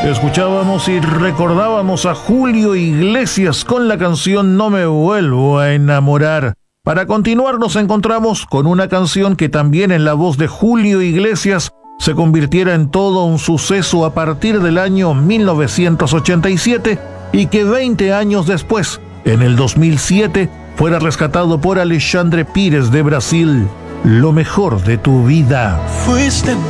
Escuchábamos y recordábamos a Julio Iglesias con la canción No me vuelvo a enamorar. Para continuar nos encontramos con una canción que también en la voz de Julio Iglesias se convirtiera en todo un suceso a partir del año 1987 y que 20 años después, en el 2007, fuera rescatado por Alexandre Pires de Brasil. Lo mejor de tu vida. Fuiste